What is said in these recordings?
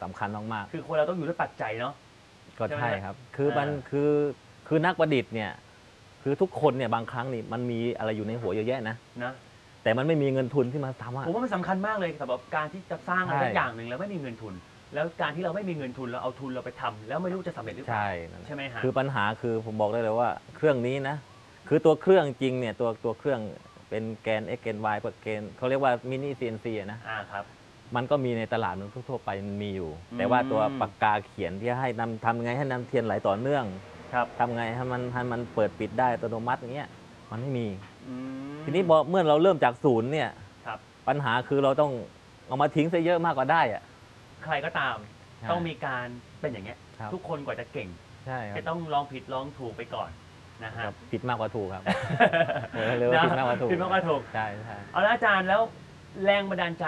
สำคัญมากคือคนเราต้องอยู่ด้วยปัจจัยเนาะๆก็ใช่ครับคือมันคือนักประดิษฐ์เนี่ยคือทุกคนเนี่ยบางครั้งนี่มันมีอะไรอยู่ในหัวเยอะแยะนะแต่มันไม่มีเงินทุนที่มาทำผมว่ามันสำคัญมากเลยสำหรับการที่จะสร้างอะไรสักอย่างหนึ่งแล้วไม่มีเงินทุนแล้วการที่เราไม่มีเงินทุนเราเอาทุนเราไปทำแล้วไม่รู้จะสำเร็จหรือเปล่าใช่ไหมฮะคือปัญหาคือผมบอกได้เลยว่าเครื่องนี้นะคือตัวเครื่องจริงเนี่ยตัวเครื่องเป็นแกน x แกน y แกนเขาเรียกว่ามินิ CNC ครับมันก็มีในตลาดมันทั่วไปมันมีอยู่แต่ว่าตัวปากกาเขียนที่ให้ทำไงให้น้ำเทียนไหลต่อเนื่องทำไงให้มันเปิดปิดได้อัตโนมัติอย่างเงี้ยมันไม่มีทีนี้เมื่อเราเริ่มจากศูนย์เนี่ยปัญหาคือเราต้องเอามาทิ้งซะเยอะมากกว่าได้อะใครก็ตามต้องมีการเป็นอย่างเงี้ยทุกคนกว่าจะเก่งจะต้องลองผิดลองถูกไปก่อนนะฮะผิดมากกว่าถูกครับเร็วผิดมากกว่าถูกผิดมากกว่าถูกใช่เอาละอาจารย์แล้วแรงบันดาลใจ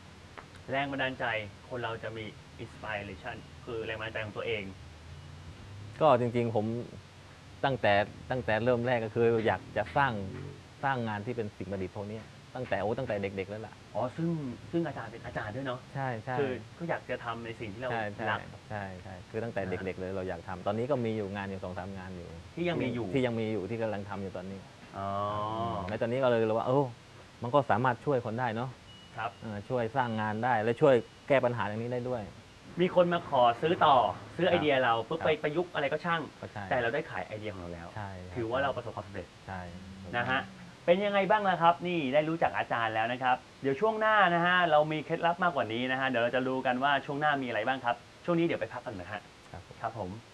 คนเราจะมี inspiration คือแรงบันดาลใจของตัวเองก็จริงๆผมตั้งแต่เริ่มแรกก็คืออยากจะสร้างงานที่เป็นสิ่งประดิษฐ์พวกนี้ตั้งแต่เด็กๆแล้วล่ะซึ่งอาจารย์เป็นอาจารย์ด้วยเนาะใช่คือก็อยากจะทำในสิ่งที่เรารักใช่คือตั้งแต่เด็กๆเลยเราอยากทำตอนนี้ก็มีอยู่งานอยู่2-3 งานอยู่ที่ยังมีอยู่ที่กำลังทำอยู่ตอนนี้ในตอนนี้ก็เลยว่ามันก็สามารถช่วยคนได้เนาะช่วยสร้างงานได้และช่วยแก้ปัญหาอย่างนี้ได้ด้วยมีคนมาขอซื้อไอเดียเราปุ๊บไปประยุกต์อะไรก็ช่างแต่เราได้ขายไอเดียของเราแล้วถือว่าเราประสบความสำเร็จนะฮะเป็นยังไงบ้างล่ะครับนี่ได้รู้จักอาจารย์แล้วนะครับเดี๋ยวช่วงหน้านะฮะเรามีเคล็ดลับมากกว่านี้นะฮะเดี๋ยวเราจะรู้กันว่าช่วงหน้ามีอะไรบ้างครับช่วงนี้เดี๋ยวไปพักกันนะฮะครับผม